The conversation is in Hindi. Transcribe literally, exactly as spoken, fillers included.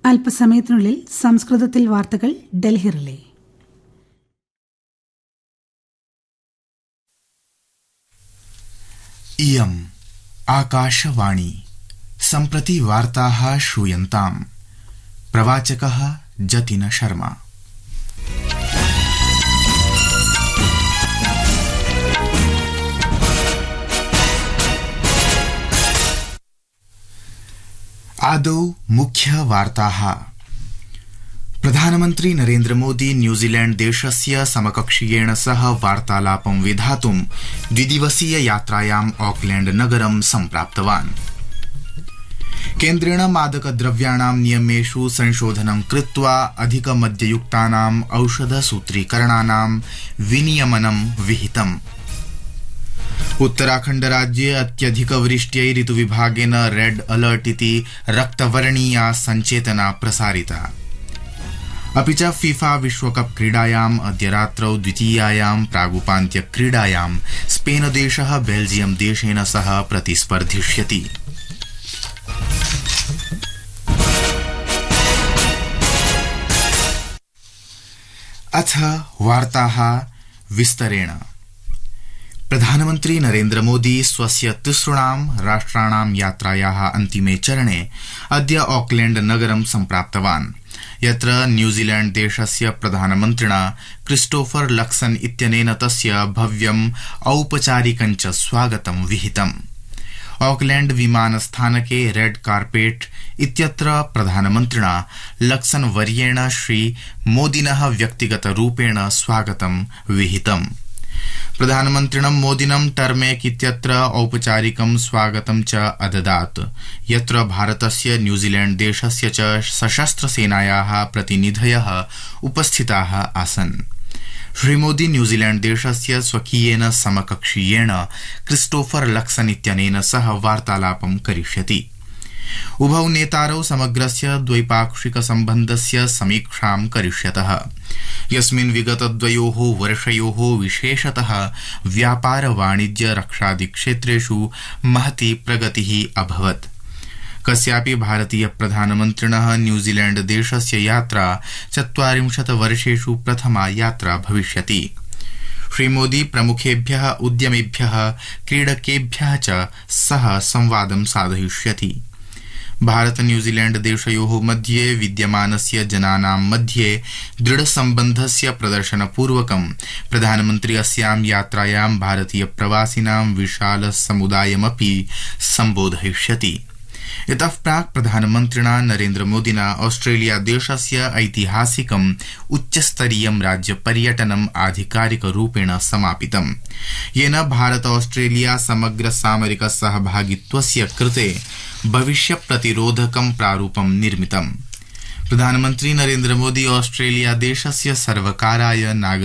അല്പസമയത്തിനുള്ളിൽ സംസ്കൃതത്തിൽ വാർത്തകൾ ഡൽഹി റിലേ. इयम् आकाशवाणी. सम्प्रति वार्ताः श्रूयन्ताम्. प्रवाचकः जतिन शर्मा. आदौ मुख्य वार्ताः. प्रधानमन्त्री नरेन्द्र मोदी न्यूजीलैंड देशस्य समकक्षीयेण सह वार्तालापं विधातुं द्विदिवसीय यात्रायाम् ऑकलैंड नगरं सम्प्राप्तवान्. केन्द्रेण मादकद्रव्याणां नियमेषु संशोधनं कृत्वा अधिकमद्ययुक्तानाम् औषधसूत्रीकरणानां विनियमनं विहितम्. उत्तराखण्ड राज्ये अत्यधिकवृष्ट्यै ऋतुविभागेन रेड अलर्ट इति रक्तवर्णीया सञ्चेतना प्रसारिता. अपि च फीफा विश्वकप क्रीडायाम् अद्य रात्रौ द्वितीयायां प्रागुपान्त्य क्रीडायां स्पेन देशः बेल्जियम देशेन सह प्रतिस्पर्धिष्यति. अथ वार्ताः विस्तरेण. प्रधानमन्त्री नरेन्द्र मोदी स्वस्य तिसृणां राष्ट्राणां यात्रायाः अन्तिमे चरणे अद्य ऑकलैंड नगरं सम्प्राप्तवान्, यत्र न्यूजीलैंड देशस्य प्रधानमन्त्रिणा क्रिस्टोफर लक्सन इत्यनेन तस्य भव्यम् औपचारिकं च स्वागतं विहितम्. ऑकलैंड विमानस्थानके रेड कार्पेट इत्यत्र प्रधानमन्त्रिणा लक्सन वर्येण श्री मोदिनः व्यक्तिगतरूपेण स्वागतं विहितम्. प्रधानमन्त्रिणं मोदिनं टर्मेक इत्यत्र औपचारिकं स्वागतं च अददात्, यत्र भारतस्य न्यूजीलैंड देशस्य च सशस्त्र सेनायाः प्रतिनिधयः उपस्थिताः आसन्. श्रीमोदी न्यूजीलैंड देशस्य स्वकीयेन समकक्षीयेण क्रिस्टोफर लक्सन इत्यनेन सह वार्तालापं करिष्यति. उभौ नेतारौ समग्रस्य द्वैपाक्षिक सम्बन्धस्य समीक्षां करिष्यतः, यस्मिन् विगतद्वयोः वर्षयोः विशेषतः व्यापार वाणिज्य रक्षादि क्षेत्रेषु महती प्रगतिः अभवत्. कस्यापि भारतीय प्रधानमन्त्रिणः न्यूजीलैंड देशस्य यात्रा चत्वारिंशत् वर्षेषु प्रथमा यात्रा भविष्यति. श्रीमोदी प्रमुखेभ्यः उद्यमिभ्यः क्रीडकेभ्यः च सह संवादं साधयिष्यति. भारत न्यूजीलैंड देशयोः मध्ये विद्यमानस्य जनानां मध्ये दृढसम्बन्धस्य प्रदर्शनपूर्वकं प्रधानमन्त्री अस्यां यात्रायां भारतीय प्रवासिनां विशाल समुदायमपि सम्बोधयिष्यति. इतः प्राक् प्रधानमन्त्रिणा नरेन्द्र मोदिना ऑस्ट्रेलिया देशस्य ऐतिहासिकम् उच्चस्तरीयं राज्यपर्यटनम् आधिकारिकरूपेण समापितम्, येन भारत ऑस्ट्रेलिया समग्र सामरिक सहभागित्वस्य कृते भविष्य प्रतिरोधकं प्रारूपं निर्मितम्. प्रधानमन्त्री नरेन्द्र मोदी ऑस्ट्रेलिया देशस्य सर्वकाराय नागरिक